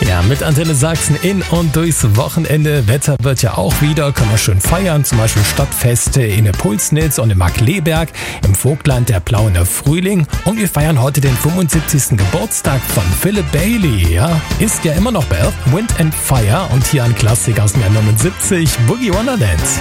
Ja, mit Antenne Sachsen in und durchs Wochenende. Wetter wird ja auch wieder, kann man schön feiern. Zum Beispiel Stadtfeste in der Pulsnitz und im Markleberg, im Vogtland der Plaue Frühling. Und wir feiern heute den 75. Geburtstag von Philip Bailey. Ja, ist ja immer noch bei Earth, Wind and Fire. Und hier ein Klassiker aus dem Jahr 79, Boogie Wonderland.